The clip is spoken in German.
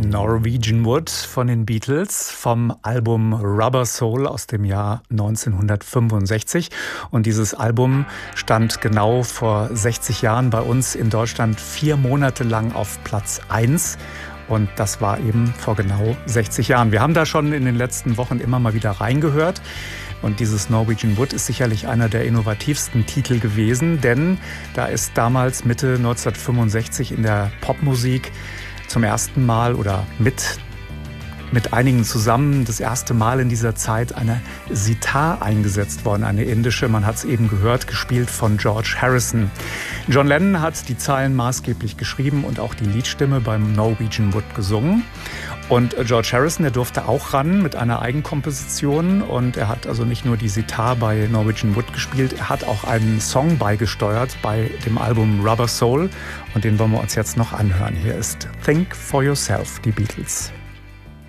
Norwegian Wood von den Beatles vom Album Rubber Soul aus dem Jahr 1965. Und dieses Album stand genau vor 60 Jahren bei uns in Deutschland 4 Monate lang auf Platz 1. Und das war eben vor genau 60 Jahren. Wir haben da schon in den letzten Wochen immer mal wieder reingehört. Und dieses Norwegian Wood ist sicherlich einer der innovativsten Titel gewesen, denn da ist damals Mitte 1965 in der Popmusik zum ersten Mal oder mit einigen zusammen das erste Mal in dieser Zeit eine Sitar eingesetzt worden, eine indische, man hat es eben gehört, gespielt von George Harrison. John Lennon hat die Zeilen maßgeblich geschrieben und auch die Liedstimme beim Norwegian Wood gesungen. Und George Harrison, der durfte auch ran mit einer Eigenkomposition und er hat also nicht nur die Sitar bei Norwegian Wood gespielt, er hat auch einen Song beigesteuert bei dem Album Rubber Soul und den wollen wir uns jetzt noch anhören. Hier ist Think for Yourself, die Beatles.